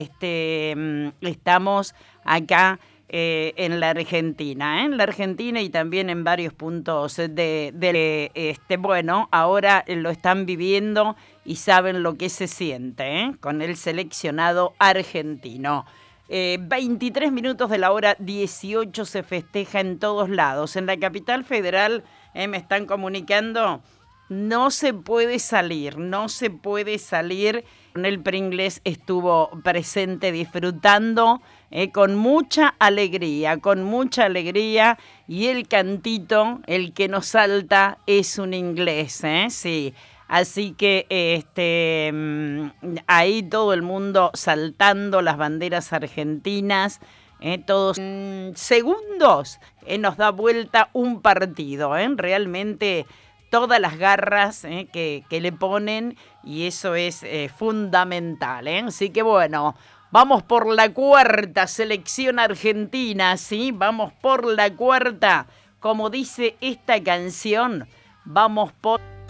estamos acá en la Argentina, en la Argentina y también en varios puntos bueno, ahora lo están viviendo y saben lo que se siente, con el seleccionado argentino. 23 minutos de la hora 18 se festeja en todos lados. En la capital federal me están comunicando, no se puede salir. El Pringles estuvo presente disfrutando con mucha alegría, y el cantito, el que nos salta, es un inglés, sí. Así que ahí todo el mundo saltando las banderas argentinas, todos segundos nos da vuelta un partido, realmente todas las garras que le ponen, y eso es fundamental, así que bueno, vamos por la cuarta, selección argentina, ¿sí? Vamos por la cuarta, como dice esta canción, vamos por...